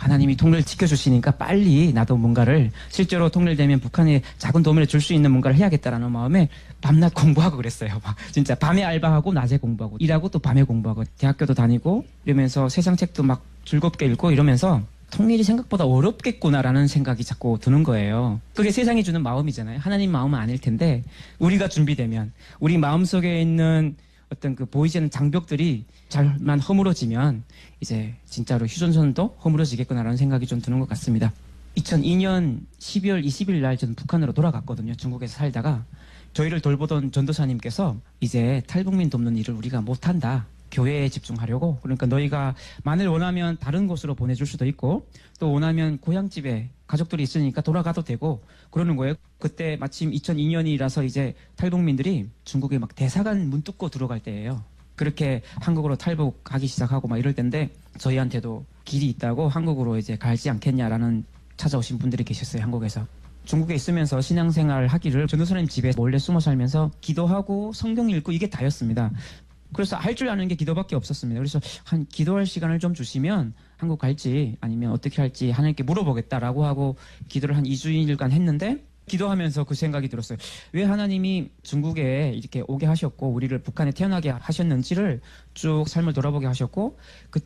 하나님이 통일을 지켜주시니까 빨리 나도 뭔가를 실제로 통일되면 북한에 작은 도움을 줄 수 있는 뭔가를 해야겠다라는 마음에 밤낮 공부하고 그랬어요. 막 진짜 밤에 알바하고 낮에 공부하고 일하고 또 밤에 공부하고 대학교도 다니고 이러면서 세상 책도 막 즐겁게 읽고 이러면서 통일이 생각보다 어렵겠구나라는 생각이 자꾸 드는 거예요. 그게 세상이 주는 마음이잖아요. 하나님 마음은 아닐 텐데 우리가 준비되면 우리 마음속에 있는 어떤 그 보이지 않는 장벽들이 잘만 허물어지면 이제 진짜로 휴전선도 허물어지겠구나라는 생각이 좀 드는 것 같습니다. 2002년 12월 20일 날 저는 북한으로 돌아갔거든요. 중국에서 살다가 저희를 돌보던 전도사님께서 이제 탈북민 돕는 일을 우리가 못한다. 교회에 집중하려고. 그러니까 너희가 만일 원하면 다른 곳으로 보내줄 수도 있고 또 원하면 고향집에 가족들이 있으니까 돌아가도 되고 그러는 거예요. 그때 마침 2002년이라서 이제 탈북민들이 중국에 막 대사관 문 뚫고 들어갈 때예요. 그렇게 한국으로 탈북하기 시작하고 막 이럴 때인데 저희한테도 길이 있다고 한국으로 이제 갈지 않겠냐라는 찾아오신 분들이 계셨어요. 한국에서. 중국에 있으면서 신앙생활 하기를 전도사님 집에 몰래 숨어 살면서 기도하고 성경 읽고 이게 다였습니다. 그래서 할 줄 아는 게 기도밖에 없었습니다. 그래서 한 기도할 시간을 좀 주시면 한국 갈지 아니면 어떻게 할지 하나님께 물어보겠다라고 하고 기도를 한 2주일간 했는데 기도하면서 그 생각이 들었어요. 왜 하나님이 중국에 이렇게 오게 하셨고 우리를 북한에 태어나게 하셨는지를 쭉 삶을 돌아보게 하셨고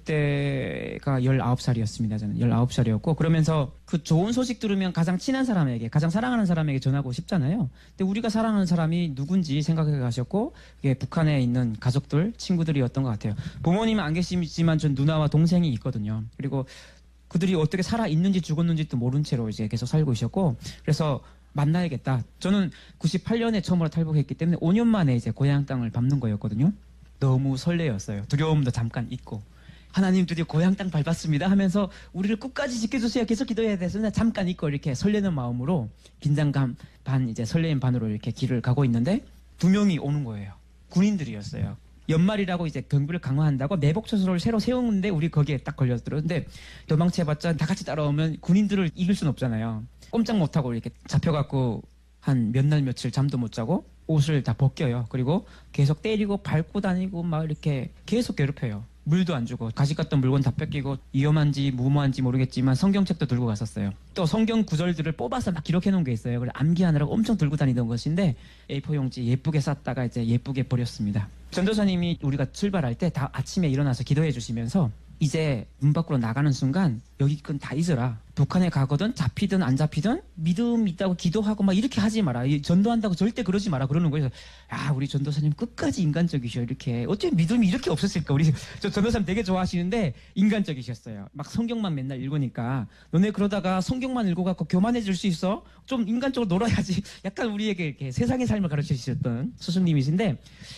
그때가 19살이었습니다. 저는 19살이었고 그러면서 그 좋은 소식 들으면 가장 친한 사람에게 가장 사랑하는 사람에게 전하고 싶잖아요. 근데 우리가 사랑하는 사람이 누군지 생각해 가셨고 그게 북한에 있는 가족들, 친구들이었던 것 같아요. 부모님은 안 계시지만 전 누나와 동생이 있거든요. 그리고 그들이 어떻게 살아 있는지 죽었는지도 모른 채로 이제 계속 살고 있었고 그래서 만나야겠다. 저는 98년에 처음으로 탈북했기 때문에 5년 만에 이제 고향 땅을 밟는 거였거든요. 너무 설레었어요. 두려움도 잠깐 있고 하나님 드디어 고향 땅 밟았습니다 하면서 우리를 끝까지 지켜주세요. 계속 기도해야 돼서 잠깐 있고 이렇게 설레는 마음으로 긴장감 반 이제 설레임 반으로 이렇게 길을 가고 있는데 2명이 오는 거예요. 군인들이었어요. 연말이라고 이제 경비를 강화한다고 매복초소를 새로 세우는데 우리 거기에 딱 걸렸더라고요. 근데 도망쳐봤자 다 같이 따라오면 군인들을 이길 수는 없잖아요. 꼼짝 못하고 이렇게 잡혀갖고 한 몇 날 며칠 잠도 못 자고 옷을 다 벗겨요. 그리고 계속 때리고 밟고 다니고 막 이렇게 계속 괴롭혀요. 물도 안 주고 가지 갔던 물건 다 뺏기고 위험한지 무모한지 모르겠지만 성경책도 들고 갔었어요. 또 성경 구절들을 뽑아서 막 기록해 놓은 게 있어요. 그래서 암기하느라고 엄청 들고 다니던 것인데 A4 용지 예쁘게 쌌다가 이제 예쁘게 버렸습니다. 전도사님이 우리가 출발할 때 다 아침에 일어나서 기도해 주시면서 이제 문 밖으로 나가는 순간 여기 건 다 잊어라. 북한에 가거든 잡히든 안 잡히든 믿음 있다고 기도하고 막 이렇게 하지 마라. 전도한다고 절대 그러지 마라 그러는 거예요. 야 우리 전도사님 끝까지 인간적이셔. 이렇게 어째 믿음이 이렇게 없었을까. 우리 저 전도사님 되게 좋아하시는데 인간적이셨어요. 막 성경만 맨날 읽으니까 너네 그러다가 성경만 읽어갖고 교만해질 수 있어? 좀 인간적으로 놀아야지. 약간 우리에게 이렇게 세상의 삶을 가르쳐주셨던 스승님이신데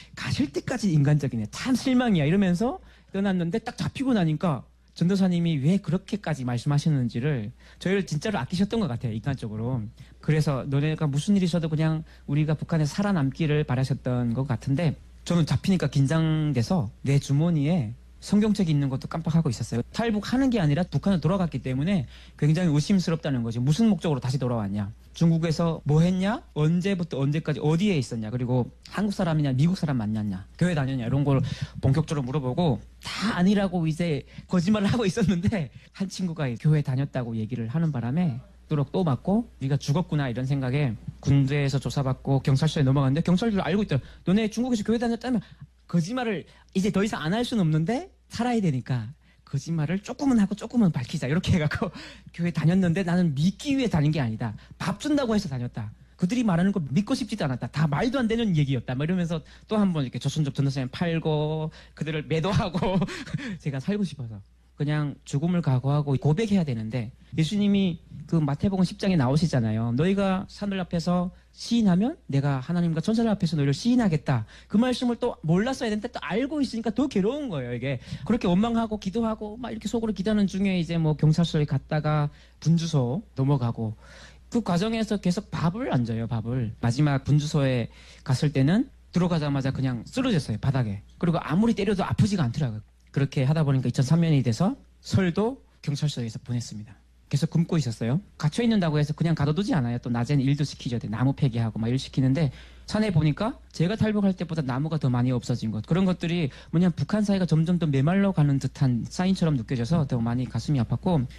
가실 때까지 인간적이네. 참 실망이야 이러면서 떠났는데 딱 잡히고 나니까 전도사님이 왜 그렇게까지 말씀하셨는지를 저희를 진짜로 아끼셨던 것 같아요. 인간적으로. 그래서 너네가 무슨 일이 있어도 그냥 우리가 북한에 살아남기를 바라셨던 것 같은데 저는 잡히니까 긴장돼서 내 주머니에 성경책이 있는 것도 깜빡하고 있었어요. 탈북하는 게 아니라 북한을 돌아갔기 때문에 굉장히 의심스럽다는 거죠. 무슨 목적으로 다시 돌아왔냐. 중국에서 뭐 했냐? 언제부터 언제까지 어디에 있었냐? 그리고 한국 사람이냐 미국 사람 만났냐? 교회 다녔냐? 이런 걸 본격적으로 물어보고 다 아니라고 이제 거짓말을 하고 있었는데 한 친구가 교회 다녔다고 얘기를 하는 바람에 또 맞고 네가 죽었구나 이런 생각에 군대에서 조사받고 경찰서에 넘어갔는데 경찰들도 알고 있더라. 너네 중국에서 교회 다녔다면 거짓말을 이제 더 이상 안 할 수는 없는데 살아야 되니까 거짓말을 조금은 하고 조금은 밝히자 이렇게 해갖고 교회 다녔는데 나는 믿기 위해 다닌 게 아니다. 밥 준다고 해서 다녔다. 그들이 말하는 거 믿고 싶지도 않았다. 다 말도 안 되는 얘기였다. 막 이러면서 또 한 번 이렇게 조선족 전도사님 팔고 그들을 매도하고 제가 살고 싶어서 그냥 죽음을 각오하고 고백해야 되는데 예수님이 그 마태복음 10장에 나오시잖아요. 너희가 사늘 앞에서 시인하면 내가 하나님과 천사들 앞에서 너희를 시인하겠다. 그 말씀을 또 몰랐어야 되는데 또 알고 있으니까 더 괴로운 거예요. 이게 그렇게 원망하고 기도하고 막 이렇게 속으로 기도하는 중에 이제 뭐 경찰서에 갔다가 분주소 넘어가고 그 과정에서 계속 밥을 안 줘요. 밥을 마지막 분주소에 갔을 때는 들어가자마자 그냥 쓰러졌어요. 바닥에. 그리고 아무리 때려도 아프지가 않더라고요. 그렇게 하다 보니까 2003년이 돼서 설도 경찰서에서 보냈습니다. 계속 굶고 있었어요. 갇혀 있는다고 해서 그냥 가둬두지 않아요. 또 낮에는 일도 시키죠. 나무 폐기하고 막 일 시키는데 산에 보니까 제가 탈북할 때보다 나무가 더 많이 없어진 것. 그런 것들이 뭐냐 북한 사회가 점점 더 메말라 가는 듯한 사인처럼 느껴져서 더 많이 가슴이 아팠고